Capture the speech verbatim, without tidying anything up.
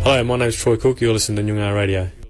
Hello, my name's Troy Cook. You're listening to Noongar Radio.